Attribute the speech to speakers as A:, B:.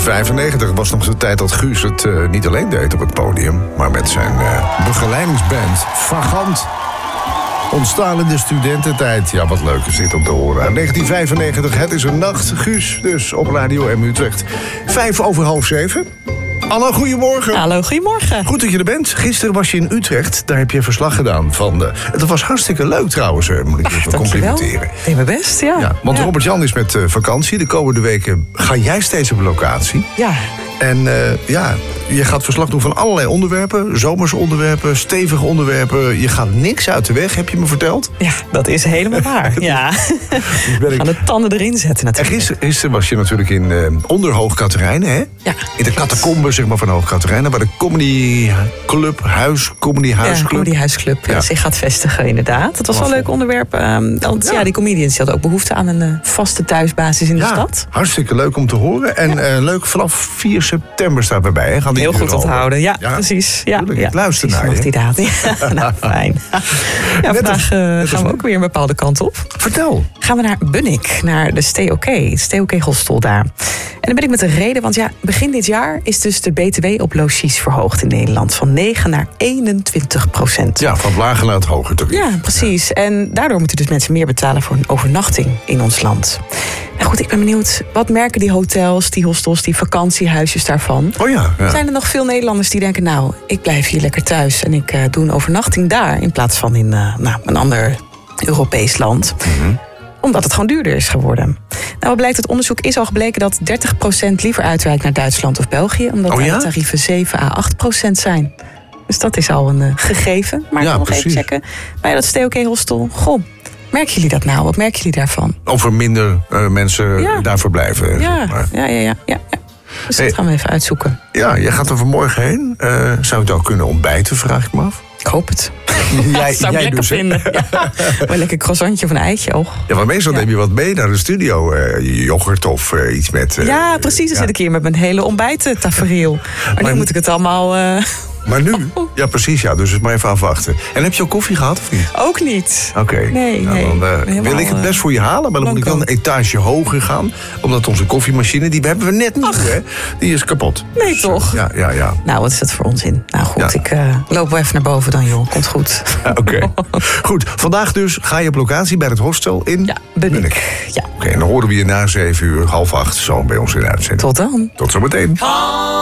A: 1995 was nog de tijd dat Guus het niet alleen deed op het podium, maar met zijn begeleidingsband Vagant. Ontstaan in de studententijd. Ja, wat leuk is dit om te horen. 1995, het is een nacht. Guus, dus op Radio M Utrecht. 6:05. Anna, goedemorgen.
B: Hallo, goedemorgen.
A: Goed dat je er bent. Gisteren was je in Utrecht. Daar heb je verslag gedaan van de... Het was hartstikke leuk trouwens, moet ik even complimenteren.
B: Ik deed mijn best, ja.
A: Want Robert-Jan is met vakantie. De komende weken ga jij steeds op locatie.
B: Ja.
A: En je gaat verslag doen van allerlei onderwerpen. Zomerse onderwerpen, stevige onderwerpen. Je gaat niks uit de weg, heb je me verteld.
B: Ja, dat is helemaal waar. Ja. We gaan de tanden erin zetten natuurlijk.
A: En gisteren was je natuurlijk in onder Hoog Catharijne, hè?
B: Ja.
A: In de catacombe, zeg maar, van Hoog Catharijne. Waar de Comedy Huisclub
B: zich gaat vestigen, inderdaad. Dat was wel een leuk onderwerp. Want die comedians hadden ook behoefte aan een vaste thuisbasis in de stad.
A: Hartstikke leuk om te horen. En leuk, vanaf 4 september staat erbij, hè?
B: Heel goed onthouden, ja, precies. Ja,
A: ik luister naar je.
B: Die daad. Ja, nou, fijn. Vandaag gaan we ook weer een bepaalde kant op.
A: Vertel.
B: Gaan we naar Bunnik, naar de Stay OK, het Stay OK hostel daar. En dan ben ik met een reden, want begin dit jaar is dus de BTW op logies verhoogd in Nederland. Van 9 naar 21%.
A: Ja, van het lage naar het hoger tarief.
B: Ja, precies. Ja. En daardoor moeten dus mensen meer betalen voor een overnachting in ons land. Nou goed, ik ben benieuwd, wat merken die hotels, die hostels, die vakantiehuisjes daarvan?
A: Oh ja.
B: Zijn er nog veel Nederlanders die denken, nou, ik blijf hier lekker thuis en ik doe een overnachting daar in plaats van in een ander Europees land? Mm-hmm. Omdat het gewoon duurder is geworden. Nou, wat blijkt uit onderzoek is al gebleken dat 30% liever uitwijkt naar Duitsland of België, omdat de tarieven 7 à 8% zijn. Dus dat is al een gegeven. Maar ik wil nog even checken bij dat Stay OK hostel. Goh, merken jullie dat nou? Wat merken jullie daarvan?
A: Of er minder mensen daar verblijven.
B: Ja. Dus dat gaan we even uitzoeken.
A: Ja, jij gaat er vanmorgen heen. Zou ik dan kunnen ontbijten, vraag ik me af?
B: Ik hoop het.
A: Dat
B: zou ik lekker
A: dus,
B: vinden. Ja. Een lekker croissantje of een eitje. Oh.
A: Ja, maar meestal neem je wat mee naar de studio. Yoghurt of iets met...
B: ja, precies. Dan zit ik hier met mijn hele ontbijttafereel. Maar nu moet ik het allemaal...
A: Maar nu? Ja, precies. Ja. Dus maar even afwachten. En heb je al koffie gehad of niet?
B: Ook niet.
A: Oké.
B: Nee.
A: Dan wil ik het best voor je halen. Maar dan moet ik wel een etage hoger gaan. Omdat onze koffiemachine, die hebben we net niet. Hè? Die is kapot.
B: Nee, dus, toch?
A: Ja.
B: Nou, wat is dat voor onzin? Nou goed, ik loop wel even naar boven dan, joh. Komt goed.
A: Oké. Goed. Vandaag dus ga je op locatie bij het hostel in
B: Bunnik. Ja.
A: Oké, en dan horen we je na 7:00, 7:30 zo bij ons in de uitzending.
B: Tot dan.
A: Tot zometeen.